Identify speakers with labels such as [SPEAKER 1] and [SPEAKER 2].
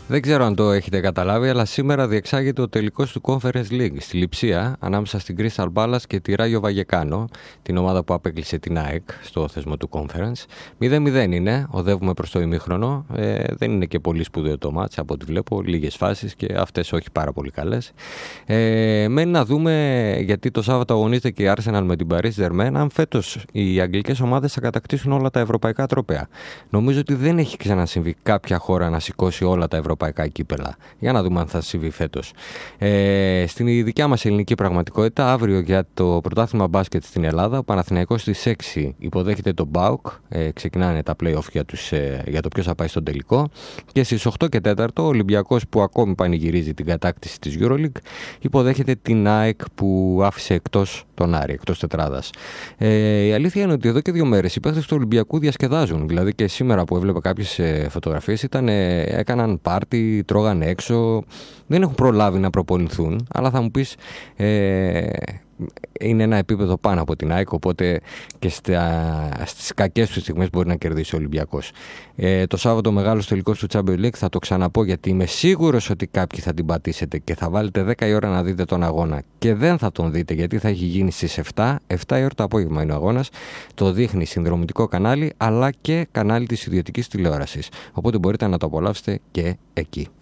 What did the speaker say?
[SPEAKER 1] Δεν ξέρω αν το έχετε καταλάβει, αλλά σήμερα διεξάγεται ο τελικός του Conference League στη Λειψία ανάμεσα στην Crystal Palace και τη Rayo Vallecano, την ομάδα που απέκλεισε την ΑΕΚ στο θεσμό του Conference. 0-0 είναι, οδεύουμε προς το ημίχρονο. Δεν είναι και πολύ σπουδαίο το μάτς από ό,τι βλέπω, λίγες φάσεις και αυτές όχι πάρα πολύ καλές. Μένει να δούμε, γιατί το Σάββατο αγωνίζεται και η Arsenal με την Paris Saint-Germain, αν φέτος οι αγγλικές ομάδες θα κατακτήσουν όλα τα ευρωπαϊκά τρόπαια. Νομίζω ότι δεν έχει ξανασυμβεί κάποια χώρα να σηκώσει όλα τα ευρωπαϊκά κύπελα. Για να δούμε αν θα συμβεί φέτος. Στην δικιά μας ελληνική πραγματικότητα, αύριο για το πρωτάθλημα μπάσκετ στην Ελλάδα, ο Παναθηναϊκός στις 6 υποδέχεται τον ΠΑΟΚ. Ξεκινάνε τα play-off για το ποιος θα πάει στον τελικό. Και στις 8 και 4 ο Ολυμπιακός, που ακόμη πανηγυρίζει την κατάκτηση της EuroLeague, υποδέχεται την ΑΕΚ που άφησε εκτός τον Άρη, εκτός τετράδας. Η αλήθεια είναι ότι εδώ και 2 μέρες οι παίκτες του Ολυμπιακού διασκεδάζουν. Δηλαδή και σήμερα που έβλεπα κάποιες φωτογραφίες έκαναν πάρτι, τρώγαν έξω, δεν έχουν προλάβει να προπονηθούν, αλλά θα μου πεις είναι ένα επίπεδο πάνω από την ΑΕΚ, οπότε και στις κακές του στιγμές μπορεί να κερδίσει ο Ολυμπιακός. Το Σάββατο μεγάλος τελικός του Champions League, θα το ξαναπώ γιατί είμαι σίγουρος ότι κάποιοι θα την πατήσετε και θα βάλετε 10 η ώρα να δείτε τον αγώνα και δεν θα τον δείτε γιατί θα έχει γίνει στις 7 η ώρα το απόγευμα είναι ο αγώνας. Το δείχνει συνδρομητικό κανάλι αλλά και κανάλι της ιδιωτικής τηλεόρασης, οπότε μπορείτε να το απολαύσετε και εκεί.